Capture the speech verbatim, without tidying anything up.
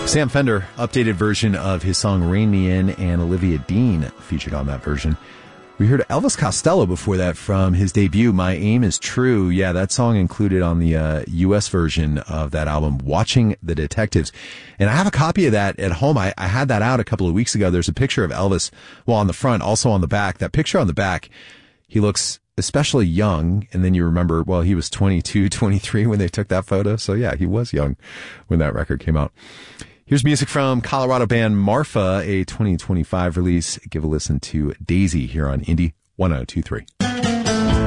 Sam Fender, updated version of his song Rain Me In, and Olivia Dean featured on that version. We heard Elvis Costello before that from his debut, My Aim Is True. Yeah, that song included on the uh, U S version of that album, Watching the Detectives. And I have a copy of that at home. I, I had that out a couple of weeks ago. There's a picture of Elvis, well, on the front, also on the back. That picture on the back, he looks especially young. And then you remember, well, he was twenty-two, twenty-three when they took that photo. So yeah, he was young when that record came out. Here's music from Colorado band Marfa, a twenty twenty-five release. Give a listen to Daisy here on Indie one oh two three.